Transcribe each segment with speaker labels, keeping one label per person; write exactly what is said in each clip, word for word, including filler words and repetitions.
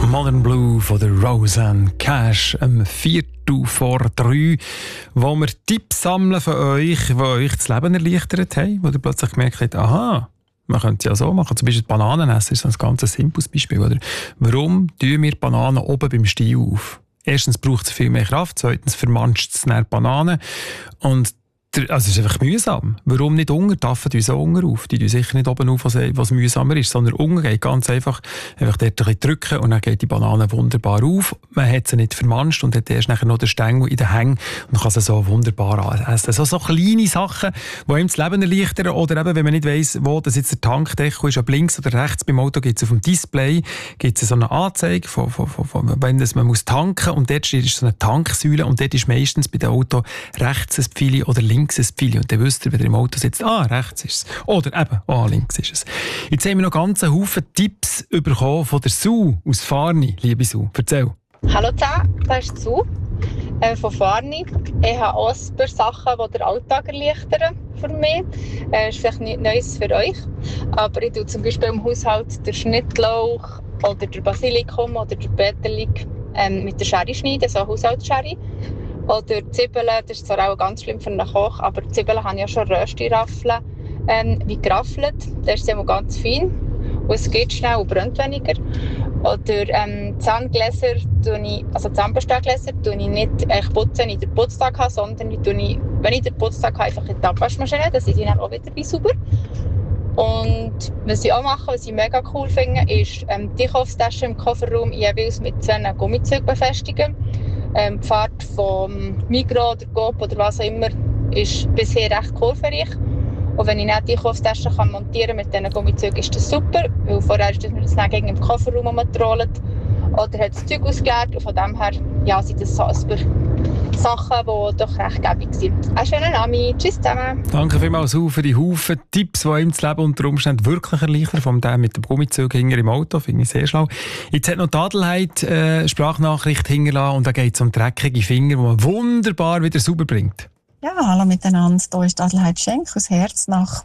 Speaker 1: Modern Blue von der Roseanne Cash am Viertel vor drei, wo wir Tipps sammeln von euch, die euch das Leben erleichtert haben, wo ihr plötzlich gemerkt habt, aha, man könnte es ja so machen. Zum Beispiel Bananen essen ist ein ganz simples Beispiel. Oder? Warum tun wir Bananen oben beim Stiel auf? Erstens braucht es viel mehr Kraft, zweitens vermanscht es die Bananen und also es ist einfach mühsam. Warum nicht unten? Taffen die so unten auf. Die tun sicher nicht oben auf, was, was mühsamer ist, sondern unten geht ganz einfach, einfach dort ein bisschen drücken und dann geht die Banane wunderbar auf. Man hat sie nicht vermanscht und hat erst nachher noch den Stängel in den Hängen und kann sie so wunderbar essen. So, so kleine Sachen, die einem das Leben erleichtern. Oder eben, wenn man nicht weiss, wo das jetzt der Tankdeckel ist, ob links oder rechts beim Auto, gibt es auf dem Display gibt es so eine Anzeige, von, von, von, von, wenn das, man muss tanken und dort steht so eine Tanksäule und dort ist meistens bei dem Auto rechts ein Pfeil oder links ein Pfeil. Und dann wisst ihr, wenn ihr im Auto sitzt, ah, rechts ist es. Oder eben, ah, links ist es. Jetzt haben wir noch ganz einen Haufen Tipps bekommen von der Sue aus Farni. Liebe Sue, erzähl.
Speaker 2: Hallo zusammen, das ist Sue äh, von Farni. Ich habe auch ein paar Sachen, die den Alltag erleichtern für mich. Das äh, ist vielleicht nichts Neues für euch. Aber ich tue zum Beispiel im Haushalt den Schnittlauch oder den Basilikum oder den Peterlik ähm, mit der Schere schneiden, so eine Haushaltsschere. Oder Zwiebeln, das ist zwar auch ganz schlimm für einen Koch, aber die Zwiebeln haben ja schon Rösti-Raffeln ähm, wie geraffelt. Das ist immer ganz fein und es geht schnell und brennt weniger. Oder ähm, Zahngläser, ich, also Zahnpastagläser, tue ich nicht ich putze, wenn ich den Putztag habe, sondern ich tue, ich, wenn ich den Putztag habe, einfach in die Abwaschmaschine, dann sind die dann auch wieder wie sauber. Und was ich auch mache, was ich mega cool finde, ist ähm, die Einkaufstaschen im Kofferraum jeweils mit zwei Gummizügen befestigen. Ähm, die Fahrt vom Migros oder Coop oder was auch immer ist bisher recht kurvenreich. Und wenn ich nicht die Einkaufstaschen kann montieren mit diesen Gummizügen, ist das super. Weil vorher ist das mir das dann gegen im Kofferraum rumgetrollt. Oder hat das Zeug ausgeleert. Und von dem her ja, sind das so ein paar Sachen, die doch recht gäbig sind. Einen schönen Abend. Tschüss zusammen.
Speaker 1: Danke vielmals für die Haufen Tipps, die ihm das Leben unter Umständen wirklich erleichtern. Von dem mit dem Gummizug hinter im Auto, finde ich sehr schlau. Jetzt hat noch die Adelheid äh, Sprachnachricht hinterlassen und da geht es um dreckige Finger, die man wunderbar wieder sauber bringt.
Speaker 3: Ja, hallo miteinander. Hier ist Adelheid Schenk aus Herznach.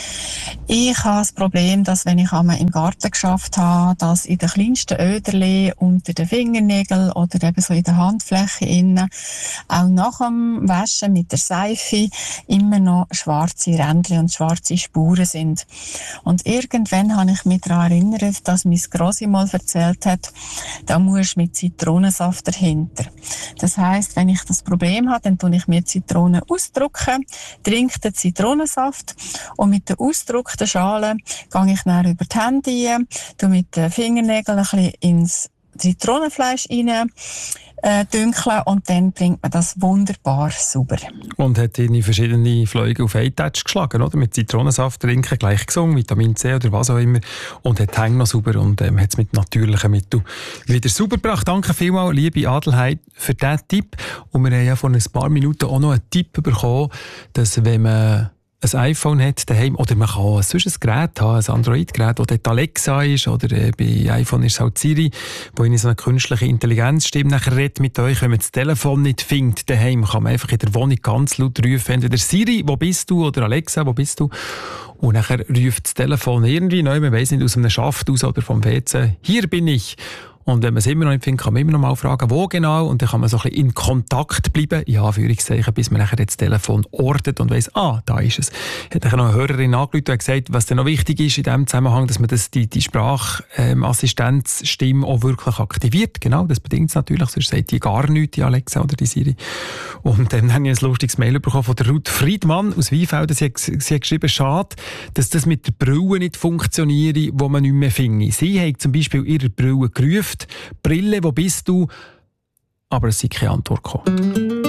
Speaker 3: Ich habe das Problem, dass wenn ich einmal im Garten geschafft habe, dass in den kleinsten Öderchen unter den Fingernägeln oder eben so in der Handfläche innen auch nach dem Waschen mit der Seife immer noch schwarze Ränder und schwarze Spuren sind. Und irgendwann habe ich mich daran erinnert, dass mein Grossi mal erzählt hat, da musst du mit Zitronensaft dahinter. Das heisst, wenn ich das Problem habe, dann tue ich mir Zitronen ausdrücken, trinke den Zitronensaft und mit der ausgedruckten Schale gehe ich dann über die Hände rein, tue mit den Fingernägeln ein bisschen ins Zitronenfleisch rein, äh, dünkeln und dann bringt man das wunderbar sauber.
Speaker 1: Und hat in verschiedene Fliegen auf einen Touch geschlagen, oder? Mit Zitronensaft trinken, gleich gesungen, Vitamin C oder was auch immer. Und hat die Hänge noch sauber und ähm, hat es mit natürlichen Mitteln wieder sauber gebracht. Danke vielmals, liebe Adelheid, für diesen Tipp. Und wir haben ja vor ein paar Minuten auch noch einen Tipp bekommen, dass wenn man ein iPhone hat daheim, oder man kann auch sonst ein Gerät haben, ein Android-Gerät, wo dort Alexa ist, oder äh, bei iPhone ist es halt Siri, wo in so eine künstliche Intelligenzstimme nachher redet mit euch. Wenn man das Telefon nicht findet daheim, kann man einfach in der Wohnung ganz laut rufen, entweder Siri, wo bist du, oder Alexa, wo bist du? Und nachher ruft das Telefon irgendwie, nein, man weiss nicht, aus einem Schaft aus oder vom P C, hier bin ich. Und wenn man es immer noch nicht findet, kann man immer noch mal fragen, wo genau. Und dann kann man so ein bisschen in Kontakt bleiben, in Anführungszeichen, bis man nachher das Telefon ortet und weiss, ah, da ist es. Hat dann noch eine Hörerin angerufen und gesagt, was dann noch wichtig ist in diesem Zusammenhang, dass man das, die, die Sprachassistenzstimme auch wirklich aktiviert. Genau, das bedingt es natürlich, sonst sagt die gar nichts, die Alexa oder die Siri. Und dann habe ich ein lustiges Mail bekommen von der Ruth Friedmann aus Weinfelden. Sie hat, sie hat geschrieben, schade, dass das mit der Brille nicht funktioniert, wo man nicht mehr finde. Sie hat zum Beispiel ihre Brille gerufen, Brille, wo bist du? Aber es ist keine Antwort gekommen.